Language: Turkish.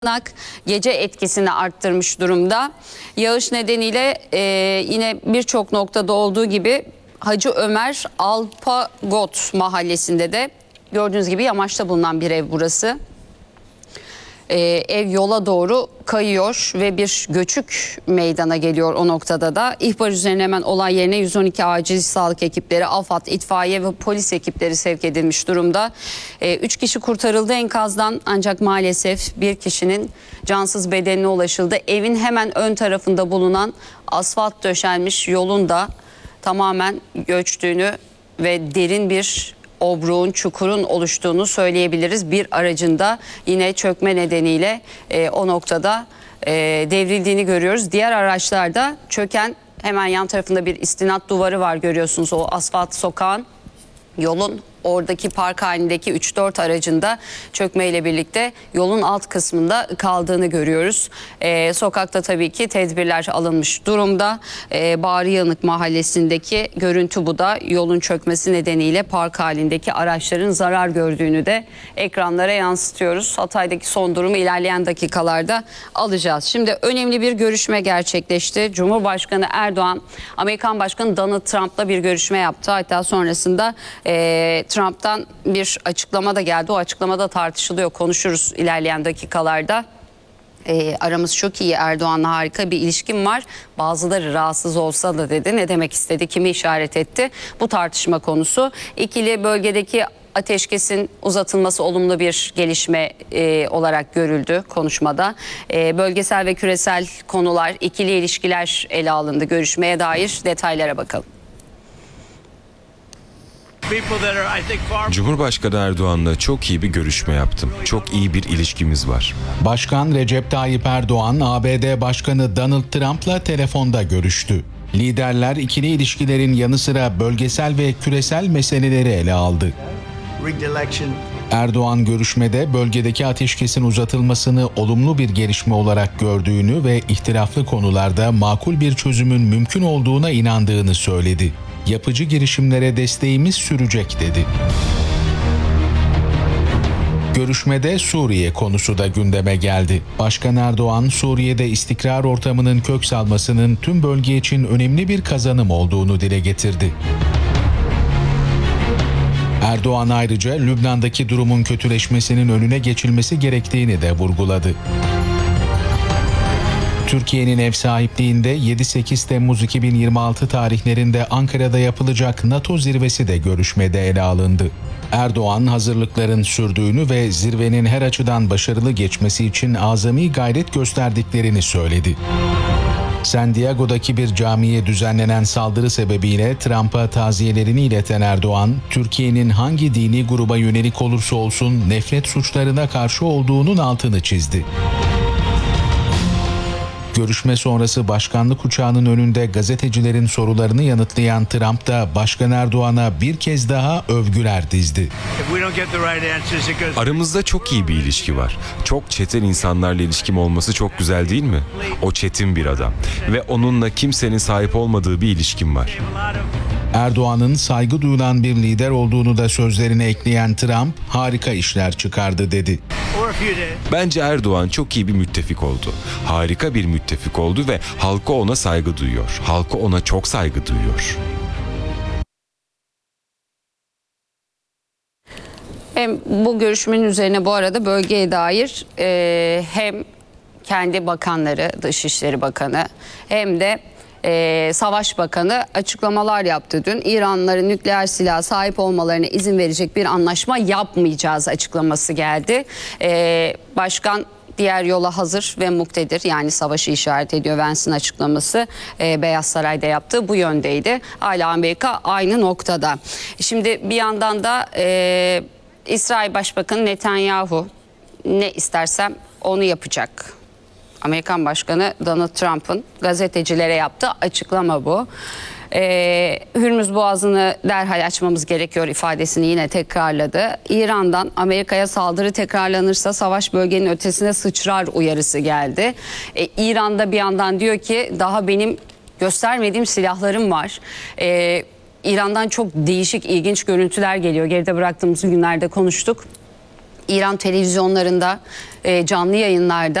Gece etkisini arttırmış durumda. Yağış nedeniyle yine birçok noktada olduğu gibi Hacı Ömer Alpagot mahallesinde de gördüğünüz gibi yamaçta bulunan bir ev burası. Ev yola doğru kayıyor ve bir göçük meydana geliyor o noktada da. İhbar üzerine hemen olay yerine 112 acil sağlık ekipleri, AFAD, itfaiye ve polis ekipleri sevk edilmiş durumda. 3 kişi kurtarıldı enkazdan ancak maalesef bir kişinin cansız bedenine ulaşıldı. Evin hemen ön tarafında bulunan asfalt döşenmiş yolun da tamamen göçtüğünü ve derin bir obruğun, çukurun oluştuğunu söyleyebiliriz. Bir aracın da yine çökme nedeniyle o noktada devrildiğini görüyoruz. Diğer araçlarda çöken, hemen yan tarafında bir istinat duvarı var, görüyorsunuz o asfalt sokağın, yolun oradaki park halindeki 3-4 aracında çökmeyle birlikte yolun alt kısmında kaldığını görüyoruz. Sokakta tabii ki tedbirler alınmış durumda. Bağrı Yanık mahallesindeki görüntü bu da. Yolun çökmesi nedeniyle park halindeki araçların zarar gördüğünü de ekranlara yansıtıyoruz. Hatay'daki son durumu ilerleyen dakikalarda alacağız. Şimdi önemli bir görüşme gerçekleşti. Cumhurbaşkanı Erdoğan, Amerikan Başkanı Donald Trump'la bir görüşme yaptı. Hatta sonrasında Trump'tan bir açıklama da geldi. O açıklamada tartışılıyor. Konuşuruz ilerleyen dakikalarda. Aramız çok iyi, Erdoğan'la harika bir ilişkim var. Bazıları rahatsız olsa da dedi. Ne demek istedi, kimi işaret etti? Bu tartışma konusu. İkili bölgedeki ateşkesin uzatılması olumlu bir gelişme olarak görüldü konuşmada. Bölgesel ve küresel konular, ikili ilişkiler ele alındı. Görüşmeye dair detaylara bakalım. Cumhurbaşkanı Erdoğan'la çok iyi bir görüşme yaptım. Çok iyi bir ilişkimiz var. Başkan Recep Tayyip Erdoğan, ABD Başkanı Donald Trump'la telefonda görüştü. Liderler ikili ilişkilerin yanı sıra bölgesel ve küresel meseleleri ele aldı. Erdoğan görüşmede bölgedeki ateşkesin uzatılmasını olumlu bir gelişme olarak gördüğünü ve ihtilaflı konularda makul bir çözümün mümkün olduğuna inandığını söyledi. Yapıcı girişimlere desteğimiz sürecek dedi. Görüşmede Suriye konusu da gündeme geldi. Başkan Erdoğan, Suriye'de istikrar ortamının kök salmasının tüm bölge için önemli bir kazanım olduğunu dile getirdi. Erdoğan ayrıca Lübnan'daki durumun kötüleşmesinin önüne geçilmesi gerektiğini de vurguladı. Türkiye'nin ev sahipliğinde 7-8 Temmuz 2026 tarihlerinde Ankara'da yapılacak NATO zirvesi de görüşmede ele alındı. Erdoğan, hazırlıkların sürdüğünü ve zirvenin her açıdan başarılı geçmesi için azami gayret gösterdiklerini söyledi. San Diego'daki bir camiye düzenlenen saldırı sebebiyle Trump'a taziyelerini ileten Erdoğan, Türkiye'nin hangi dini gruba yönelik olursa olsun nefret suçlarına karşı olduğunun altını çizdi. Görüşme sonrası başkanlık uçağının önünde gazetecilerin sorularını yanıtlayan Trump da Başkan Erdoğan'a bir kez daha övgüler dizdi. Aramızda çok iyi bir ilişki var. Çok çetin insanlarla ilişkim olması çok güzel değil mi? O çetin bir adam ve onunla kimsenin sahip olmadığı bir ilişkim var. Erdoğan'ın saygı duyulan bir lider olduğunu da sözlerine ekleyen Trump, harika işler çıkardı dedi. Bence Erdoğan çok iyi bir müttefik oldu. Harika bir müttefik oldu ve halkı ona saygı duyuyor. Halkı ona çok saygı duyuyor. Hem bu görüşmenin üzerine bu arada bölgeye dair hem kendi bakanları, Dışişleri Bakanı hem de Savaş Bakanı açıklamalar yaptı dün. İranlıların nükleer silaha sahip olmalarına izin verecek bir anlaşma yapmayacağız açıklaması geldi. Başkan diğer yola hazır ve muktedir, yani savaşı işaret ediyor. Vance'in açıklaması Beyaz Saray'da yaptığı bu yöndeydi. Hala Amerika aynı noktada. Şimdi bir yandan da İsrail Başbakanı Netanyahu ne istersem onu yapacak. Amerikan Başkanı Donald Trump'ın gazetecilere yaptığı açıklama bu. Hürmüz Boğazı'nı derhal açmamız gerekiyor ifadesini yine tekrarladı. İran'dan Amerika'ya saldırı tekrarlanırsa savaş bölgenin ötesine sıçrar uyarısı geldi. İran'da bir yandan diyor ki daha benim göstermediğim silahlarım var. İran'dan çok değişik, ilginç görüntüler geliyor. Geride bıraktığımız günlerde konuştuk. İran televizyonlarında canlı yayınlarda